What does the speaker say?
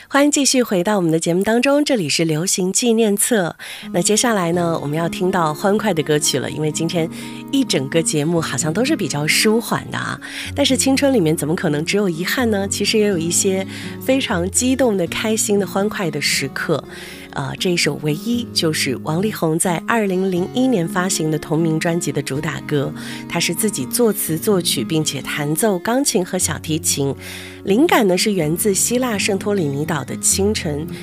欢迎继续回到我们的节目当中，这里是流行纪念册。那接下来呢，我们要听到欢快的歌曲了，因为今天一整个节目好像都是比较舒缓的啊。但是青春里面怎么可能只有遗憾呢？其实也有一些非常激动的、开心的、欢快的时刻。这一首《唯一》就是王力宏在2001年发行的同名专辑的主打歌，他是自己作词作曲，并且弹奏钢琴和小提琴。灵感呢是源自希腊圣托里尼岛的清晨